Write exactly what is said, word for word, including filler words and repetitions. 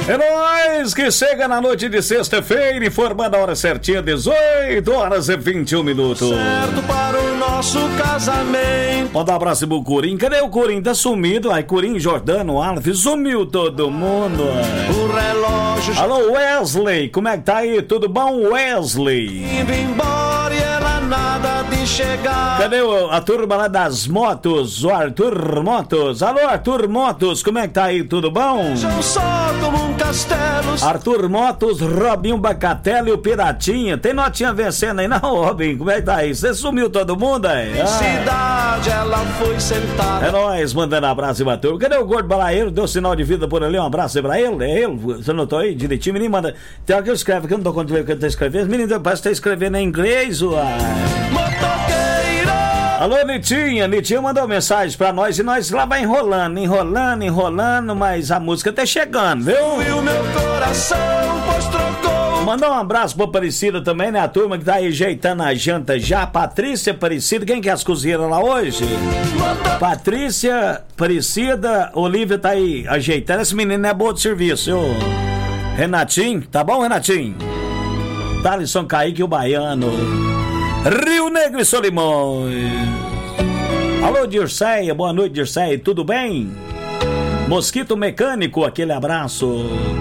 É nóis que chega na noite de sexta-feira, informando a hora certinha, dezoito horas e vinte e um minutos. Certo para o nosso casamento. Manda um abraço pro Curim. Cadê o Curim? Tá sumido. Aí, Curim, Jordano, Alves, sumiu todo mundo. O relógio. Alô, Wesley, como é que tá aí? Tudo bom, Wesley? Indo embora e ela nada de chegar. Cadê o, a turma lá das motos? O Arthur Motos. Alô, Arthur Motos, como é que tá aí? Tudo bom? Eu só como um castelo. Arthur Motos, Robinho Bacatelli e o Piratinha. Tem notinha vencendo aí, não, Robinho? Como é que tá aí? Você sumiu todo mundo aí? Em cidade ela foi sentada. É nóis, mandando abraço e bateu. Cadê o gordo balaeiro? Deu sinal de vida por ali, um abraço aí pra ele. É ele? Você notou aí direitinho? Menino, manda. Tem hora que eu escrevo aqui, eu não tô contando o que ele tá escrevendo. Menino, parece que tá escrevendo em inglês, uai. Alô, Nitinha, Nitinha mandou mensagem pra nós e nós lá vai enrolando, enrolando, enrolando, mas a música tá chegando, viu? E o meu coração, pois trocou. Mandar um abraço pra Aparecida também, né? A turma que tá aí ajeitando a janta já. Patrícia, Aparecida, quem que é as cozinheiras lá hoje? Patrícia, Aparecida, Olívia tá aí ajeitando. Esse menino é bom de serviço, viu? Renatinho, tá bom, Renatinho? Thalisson Kaique, o baiano. Rio Negro e Solimões. Alô, Dirceia, boa noite, Dirceia, tudo bem? Mosquito Mecânico, aquele abraço.